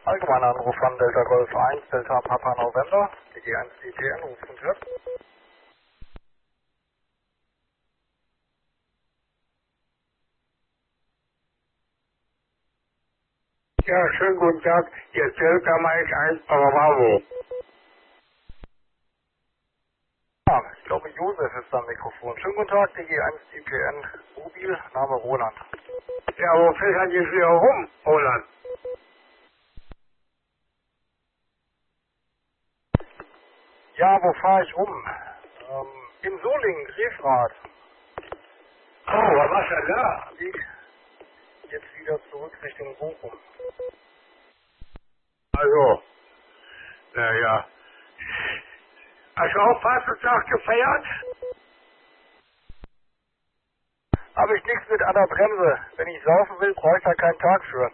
Allgemeiner Anruf von Delta Golf 1, Delta Papa November, DG1 DTN, rufen Sie. Ja, schönen guten Tag. Hier ist Delta Mike 1 Bravo. Ja, ich glaube Josef ist am Mikrofon. Schönen guten Tag, DG1 DTN, Mobil, Name Roland. Ja, wo fährt er jetzt wieder rum, Roland? Ja, wo fahre ich rum? In Solingen, Grefrath. Oh, was machst du da? Jetzt wieder zurück Richtung Bochum. Also, naja. Hast du auch Vatertag gefeiert? Habe ich nichts mit an der Bremse. Wenn ich saufen will, brauche ich da keinen Tag für.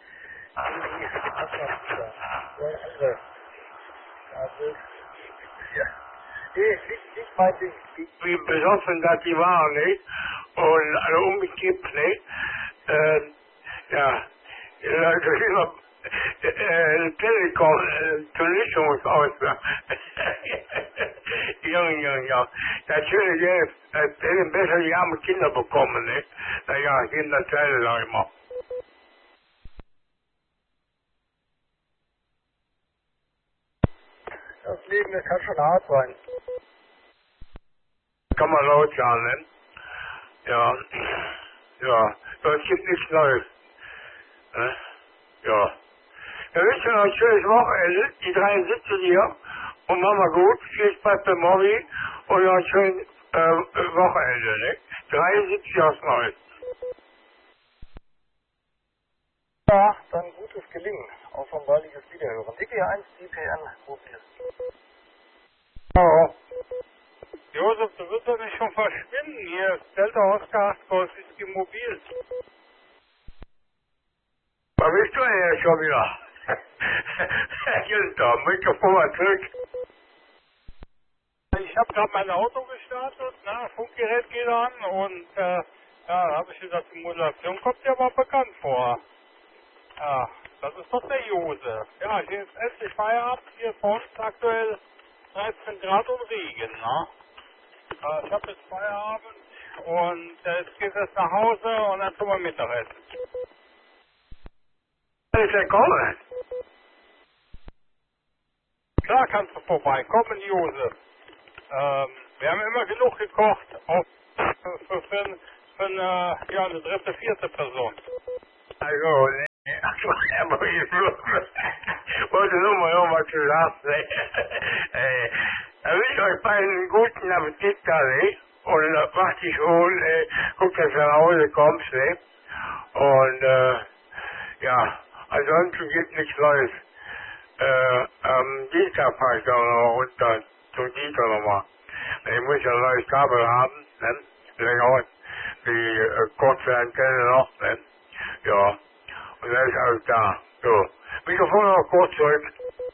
Nee, nicht mein Ding. Wie besoffen das die waren, nicht? Und alle umgekippt, nicht? Ja, die Leute über Telekom, Vernichtungsaus. Ja. Natürlich, hätten besser die armen Kinder bekommen, nicht? Naja, Kinderteile, sag ich mal. Das Leben, das kann schon hart sein. Kann man laut sagen, ne? Ja. Ja. Es gibt nichts Neues. Ne? Ja. Wir wünschen euch ein schönes Wochenende. Die drei sitzen hier. Und machen wir gut. Viel Spaß bei Mobby. Und noch ein schönes Wochenende, ne? 73 aus Neues. Ja, dann gutes Gelingen. Auf ein baldiges Wiederhören. DG1 DPN, Mobil. Oh. Josef, du wirst doch nicht schon verschwinden. Hier ist Delta Oscar 8 Golf ist mobil. Was willst du denn jetzt schon wieder? Günther, Mikrofon mal zurück. Ich habe gerade mein Auto gestartet, Funkgerät geht an und ja, da habe ich gesagt, die Modulation kommt dir aber bekannt vor. Ja, das ist doch der Josef. Ja, hier ist endlich Feierabend, hier ist bei uns aktuell 13 Grad und Regen, ne? Ich habe jetzt Feierabend und jetzt geht es nach Hause und dann tun wir Mittagessen. Was ist denn kommen? Klar kannst du vorbeikommen, Josef. Wir haben immer genug gekocht, auch für eine dritte, vierte Person. Also, ne? Aber ich wollte nur mal noch was zu sagen, ne? Da wünsche ich euch beiden einen guten Appetit da, ne? Und macht dich wohl, guck, dass du nach Hause kommst, ne? Und, ja, ansonsten gibt nichts Neues. Am Dienstag fahre ich dann noch runter zum Dieter nochmal. Ich muss ja ein neues Kabel haben, ne? Länger, die Kurzwellenantenne noch, ne? Ja. Und dann ist alles da. So. Mikrofon noch kurz zurück.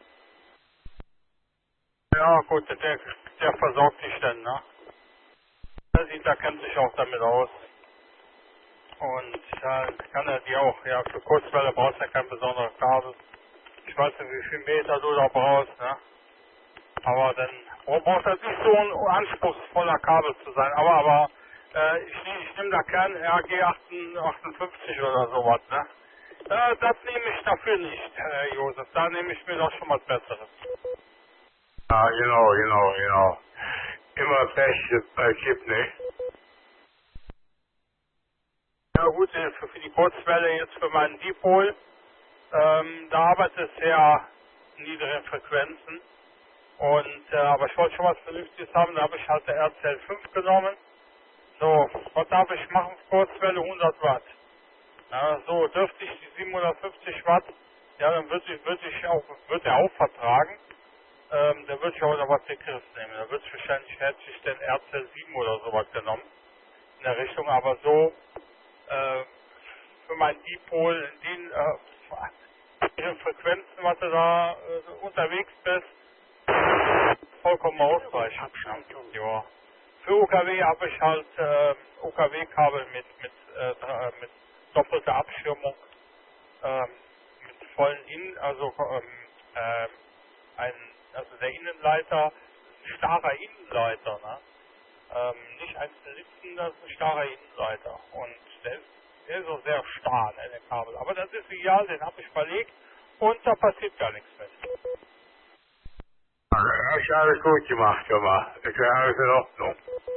Ja gut, der versorgt dich dann, ne? Der kennt sich auch damit aus. Und kann er dir auch, ja, für Kurzwelle brauchst du ja kein besonderes Kabel. Ich weiß nicht, wie viel Meter du da brauchst, ne? Aber dann braucht das nicht so ein anspruchsvoller Kabel zu sein. Aber ich nehme da kein RG 58 oder sowas, ne? Das nehme ich dafür nicht, Herr Josef. Da nehme ich mir doch schon was Besseres. Ja, genau. Immer Beste bei Chip, ne? Ja gut, für die Kurzwelle jetzt für meinen Dipol, da arbeitet es sehr niedrigen Frequenzen. Und aber ich wollte schon was Vernünftiges haben, da habe ich halt der RCL 5 genommen. So, was darf ich machen? Kurzwelle 100 Watt. Ja, so, dürfte ich die 750 Watt, ja, dann wird er auch vertragen. Dann würde ich auch noch was in den Griff nehmen. Dann wird hätte ich den RCL 7 oder sowas genommen in der Richtung, aber so für mein Dipol in den Frequenzen, was du da unterwegs bist, vollkommen ausreichend. Ja. Für UKW habe ich halt UKW-Kabel mit doppelter Abschirmung, mit vollen also der Innenleiter, ein starrer Innenleiter, ne? Nicht ein Slitzen, das ist ein starrer Innenleiter. Und der ist auch sehr starr, ne, der Kabel. Aber das ist egal, den habe ich verlegt und da passiert gar nichts mehr. Also, hast du alles gut gemacht, hör mal. Das wäre alles in Ordnung.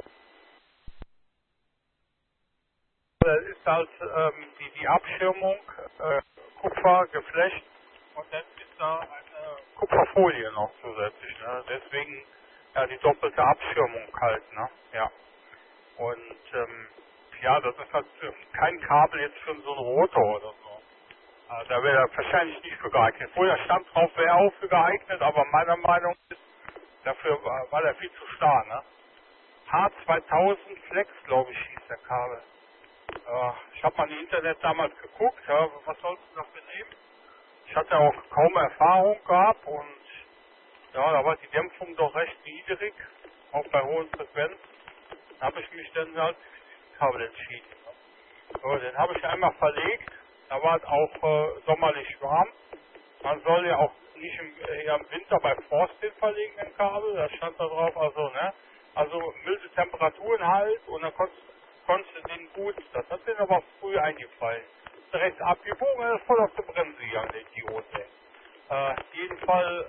Das ist halt die Abschirmung, Kupfer, Geflecht und dann ist da eine Kupferfolie noch zusätzlich. Ne? Deswegen ja die doppelte Abschirmung halt. Ne? Ja. Und ja, das ist halt kein Kabel jetzt für so einen Rotor oder so. Da wäre er wahrscheinlich nicht für geeignet. Vorher stand drauf, wäre auch für geeignet, aber meiner Meinung ist, dafür war der viel zu starr. Ne? H2000 Flex, glaube ich, hieß der Kabel. Ich habe mal im Internet damals geguckt, ja, was sollst du dafür nehmen? Ich hatte auch kaum Erfahrung gehabt und ja, da war die Dämpfung doch recht niedrig, auch bei hohen Frequenzen. Da habe ich mich dann halt für diesen Kabel entschieden. Ne? So, den habe ich einmal verlegt, da war es auch sommerlich warm. Man soll ja auch nicht im Winter bei Frost den verlegen, den Kabel, da stand da drauf, also, ne? Also milde Temperaturen halt und dann konntest du den gut, das hat den aber früh eingefallen. Direkt abgebogen, er ist voll auf die Bremse gegangen, der Idiot. Jedenfalls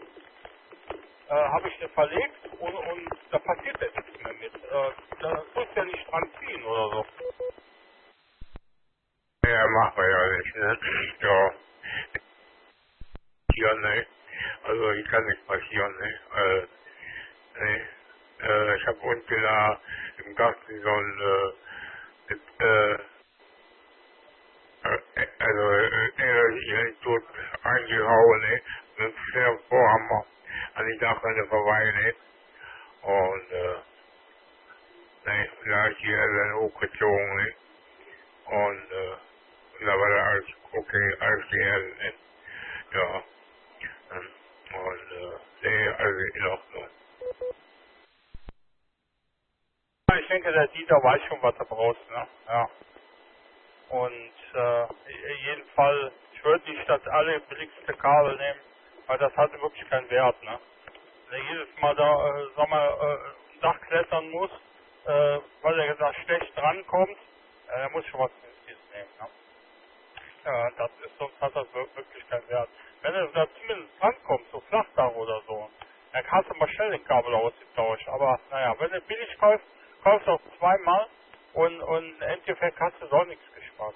habe ich den verlegt und da passiert ja nichts mehr mit. Da tust du ja nicht dran ziehen oder so. Ja, machen wir ja nicht, ne? Ja. Ja, ne? Also, ich kann nicht passieren, ne? Ne? Ich habe unten da im Garten so ein, tot eingehauen, ne? Mit einem schweren Vorhammer an die Dachrinne vorbei, ne? Und, ne? Da ist die dann hochgezogen, ne? Und, da war da alles okay, alles geerdet, ne? Ja. Und, ne, also in Ordnung. Ich denke, der Dieter weiß schon, was er braucht, ne? Ja. Und jedenfalls, ich würde nicht das billigste Kabel nehmen, weil das hatte wirklich keinen Wert, ne? Wenn er jedes Mal da, ein Dach klettern muss, weil er da schlecht drankommt, er muss schon was Vernünftiges nehmen, ne? Das ist, sonst hat das wirklich keinen Wert. Wenn er da zumindest drankommt, so Flachdach oder so, dann kannst du mal schnell den Kabel ausgetauscht. Aber naja, wenn du billig kaufst, kaufst du auch zweimal und im Endeffekt hast du doch nichts gespart.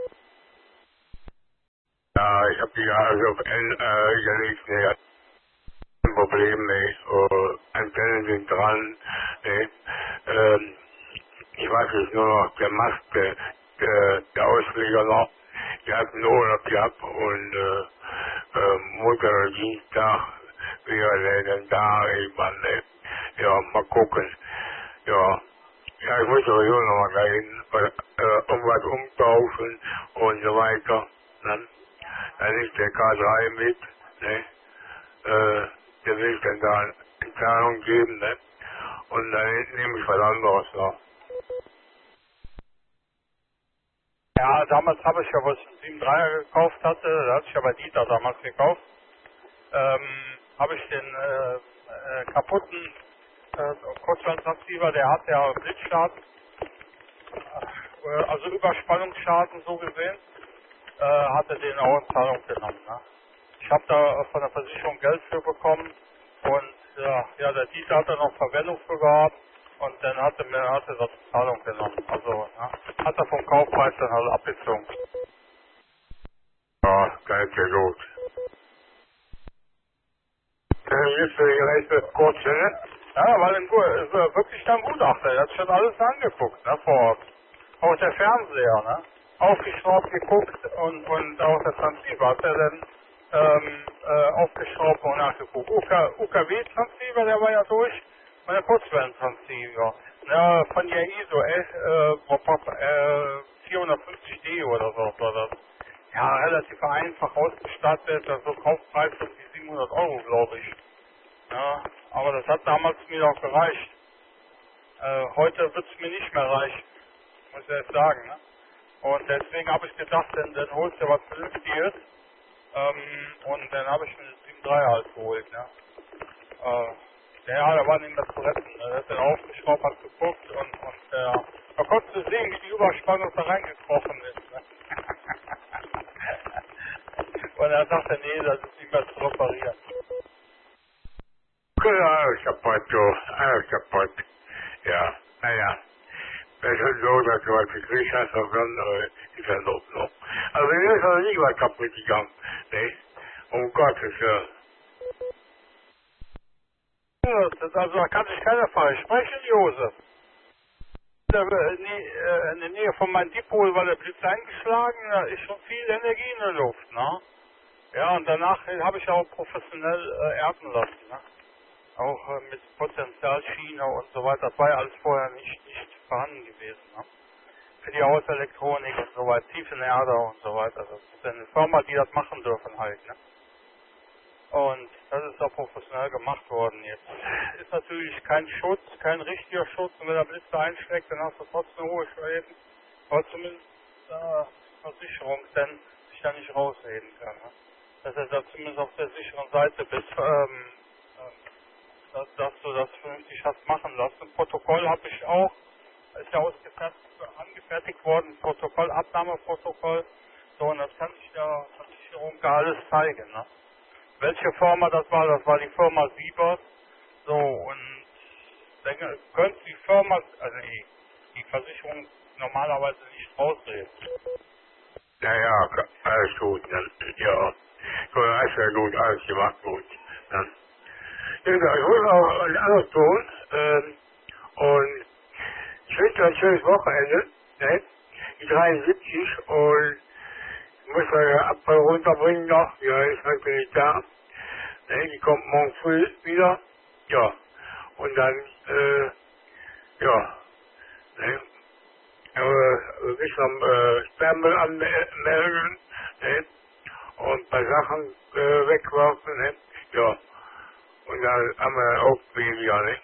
Ja, ich habe die ja also auf N gelegt, ne? Kein Problem, ne? Antennen sind dran, ne? Ich weiß jetzt nur noch, der Mast, der Ausleger noch, der hat einen Urlaub gehabt und Montag oder Dienstag wäre der dann da irgendwann, ne? Ja, mal gucken. Ja. Ja, ich muss sowieso nochmal dahin, irgendwas umtauschen und so weiter, ne? Dann ist der K3 mit, ne? Der will ich dann da eine Zahlung geben, ne? Und dann nehme ich was anderes noch. Ja, damals habe ich ja, was ich einen 7.3er gekauft hatte, da hatte ich ja bei Dieter damals gekauft, habe ich den kaputten Kurzwellentransceiver, der hat ja Blitzschaden, also Überspannungsschaden so gesehen, hatte den auch in Zahlung genommen. Ne? Ich habe da von der Versicherung Geld für bekommen und ja, der Dieter hat da noch Verwendung für gehabt und dann hat er das in Zahlung genommen. Also hat er vom Kaufpreis dann halt abgezogen. Ja, das ist ja gut. Jetzt vielleicht das kurze, ne? Ja, weil wirklich dann Gutachter, der hat schon alles angeguckt, ne, vor Ort. Auch der Fernseher, ne? Aufgeschraubt geguckt und auch der Transceiver hat er dann aufgeschraubt und nachgeguckt. UKW-Transceiver, der war ja durch, und der Kurzwellen-Transceiver. Ne, von der ISO 450D oder so war das. Ja, relativ einfach ausgestattet, also Kaufpreis um die 700 Euro, glaube ich. Ja, aber das hat damals mir auch gereicht. Heute wird es mir nicht mehr reichen, muss ich jetzt sagen. Ne? Und deswegen habe ich gedacht, dann holst du was Vernünftiges Und dann habe ich mir den 7.3 halt geholt, ne? Ja, da war nicht mehr zu retten. Er hat den aufgeschraubt, hat geguckt und da konntest du sehen, wie die Überspannung da reingekrochen ist. Ne? Und er sagte, nee, das ist nicht mehr zu reparieren. Alles kaputt, so. Alles kaputt. Ja, naja. Das ist so, dass du was gekriegt hast, und dann ist das noch. Also mir ist also nie was kaputt gegangen. Ne? Um Gottes Willen. Also da kann sich keiner freisprechen, Josef. In der Nähe von meinem Dipol war der Blitz eingeschlagen, da ist schon viel Energie in der Luft, ne? Ja, und danach habe ich auch professionell erden lassen, ne? Auch mit Potentialschiene und so weiter. Das war ja alles vorher nicht vorhanden gewesen, ne? Für die Hauselektronik und so weiter, Tiefenerde und so weiter. Das ist eine Firma, die das machen dürfen halt, ne? Und das ist auch professionell gemacht worden jetzt. Ist natürlich kein Schutz, kein richtiger Schutz. Und wenn der Blitz da einschlägt, dann hast du trotzdem hohe Schäden. Aber zumindest Versicherung, denn sich da nicht rausreden kann. Ne? Dass du da zumindest auf der sicheren Seite bist, dass du das vernünftig hast machen lassen. Protokoll habe ich auch, ist ja angefertigt worden, Protokoll, Abnahmeprotokoll. So, und das kann sich der Versicherung gar alles zeigen. Ne? Welche Firma das war die Firma Siebert. So, und dann könnte die Firma, also die Versicherung normalerweise nicht rausreden. Ja, alles gut, dann, ja. So, alles ja gut, alles gemacht, gut. Dann. Ja, ich muss auch ein anderes tun, und ich wünsche euch ein schönes Wochenende, ne? Die 73 und ich muss eure Abfall runterbringen noch, ja, ist heute nicht da. Ne, die kommt morgen früh wieder, ja. Und dann, ja, ne? Wir müssen am Sperrmüll anmelden, ne? Und ein paar Sachen wegwerfen, ne? Ja. Und dann haben wir auch weniger, ne?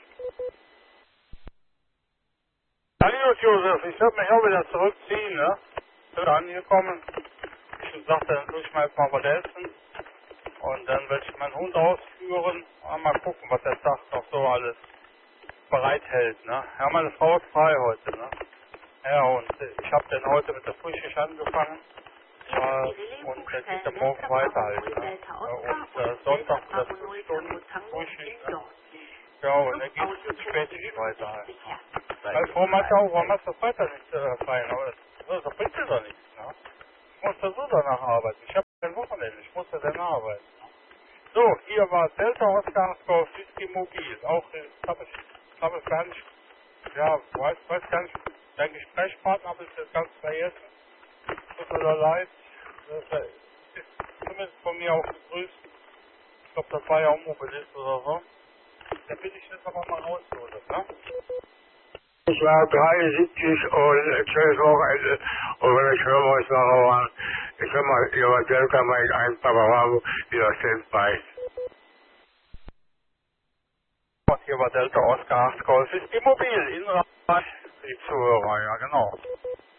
Dann gut, Josef, ich werde mich auch wieder zurückziehen, ne? Bin angekommen. Ich sagte, dann tue ich mir jetzt mal was essen. Und dann werde ich meinen Hund ausführen und mal gucken, was der Tag noch so alles bereithält, ne? Ja, meine Frau ist frei heute, ne? Ja, und ich habe dann heute mit der Frühschicht angefangen. Und dann geht der morgen weiter halt, ne? Und Sonntag wieder 5 Stunden Frühschicht, ne? Ja, und dann geht es bis Spätschicht weiter halt. Meine Frau meinte auch, warum hast du Freitag nicht feiern? Aber das bringt dir doch nichts, ne? Ich muss da so danach arbeiten. Ich habe kein Wochenende, ich muss da dann arbeiten. So, hier war Delta Oscar Golf Whisky Mobil. Auch, habe ich gar nicht, ja, weiß gar nicht, dein Gesprächspartner habe ich das ganz vergessen. Tut mir leid. Das ist zumindest von mir auch gegrüßt. Ich glaube, das war ja auch Mobilist oder so. Da bin ich jetzt aber mal raus, ne? Ich war 73 und schönes Wochenende. Und wenn ich höre, was nachher war, ich sag mal, ihr war Delta mal ein Bravo, wieder Standby. Und hier war Delta Oscar 8 Golf ist Mobil in Rhein. Die Zuhörer, ja genau.